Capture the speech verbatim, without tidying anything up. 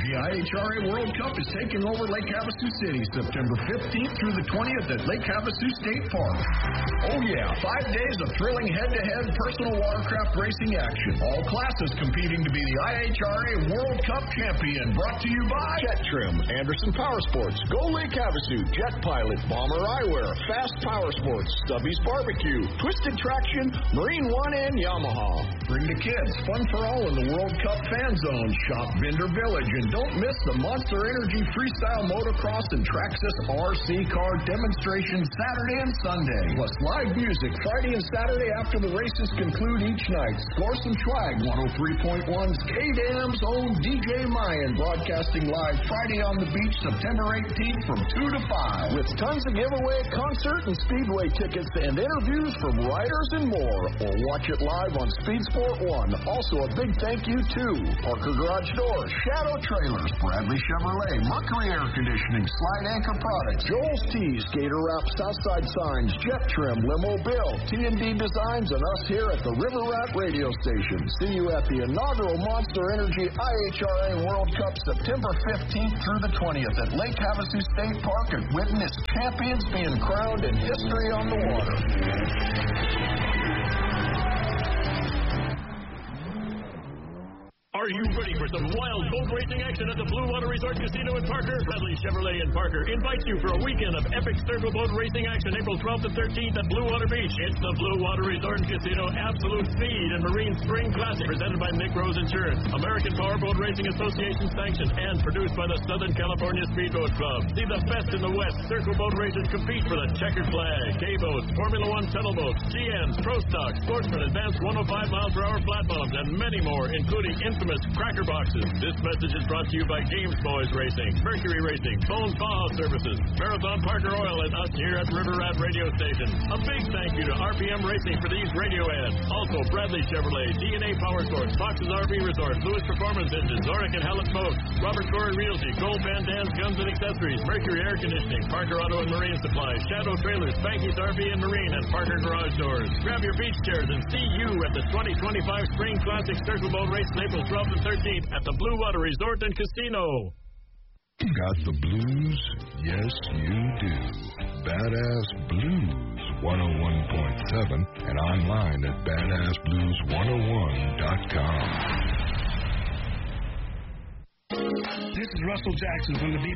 The I H R A World Cup is taking over Lake Havasu City September fifteenth through the twentieth at Lake Havasu State Park. Oh yeah, five days of thrilling head-to-head personal watercraft racing action. All classes competing to be the I H R A World Cup champion. Brought to you by Jet Trim, Anderson Power Sports, Go Lake Havasu, Jet Pilot, Bomber Eyewear, Fast Power Sports, Stubby's Barbecue, Twisted Traction, Marine One, and Yamaha. Bring the kids. Fun for all in the World Cup fan zone. Shop Vendor Village. And don't miss the Monster Energy Freestyle Motocross and Traxxas R C Car demonstration Saturday and Sunday. Plus live music Friday and Saturday after the races conclude each night. Score some swag. one oh three point one's K-Dam's own D J Mayan broadcasting live Friday on the beach September eighteenth from two to five. With tons of giveaway concert and speedway tickets and interviews from riders and more. Or watch it live on Speed Sport one. Also a big thank you to Parker Garage Doors, Shadow Trailers, Bradley Chevrolet, Mercury Air Conditioning, Slide Anchor Products, Joel's Tees, Gator Wrap, Southside Signs, Jet Trim, Limo Bill, T and D Designs, and us here at the River Rat Radio Station. See you at the inaugural Monster Energy I H R A World Cup September fifteenth through the twentieth at Lake Havasu State Park and witness champions being crowned and history on the water. Are you ready for some wild boat racing action at the Blue Water Resort Casino in Parker? Bradley Chevrolet in Parker invites you for a weekend of epic circle boat racing action April twelfth and thirteenth at Blue Water Beach. It's the Blue Water Resort Casino Absolute Speed and Marine Spring Classic presented by Nick Rose Insurance, American Powerboat Racing Association sanctioned and produced by the Southern California Speedboat Club. See the best in the West circle boat racers compete for the checkered flag, K-boats, Formula One tunnel boats, G Ms, Pro Stock, Sportsman, Advanced one oh five miles per hour flat bottoms, and many more, including infamous cracker boxes. This message is brought to you by Games Boys Racing, Mercury Racing, Bones Baja Services, Marathon Parker Oil, and us here at River Rat Radio Station. A big thank you to R P M Racing for these radio ads. Also, Bradley Chevrolet, D and A Power Sports, Fox's R V Resort, Lewis Performance Engines, Zoric and Hallett Boats, Robert Corey Realty, Gold Van Dan's Guns and Accessories, Mercury Air Conditioning, Parker Auto and Marine Supply, Shadow Trailers, Spanky's R V and Marine, and Parker Garage Doors. Grab your beach chairs and see you at the twenty twenty-five Spring Classic Circle Boat Race on April twelfth and thirteenth at the Blue Water Resort and Casino. Got the blues? Yes, you do. Badass Blues one oh one point seven and online at badass blues one oh one dot com. This is Russell Jackson from the B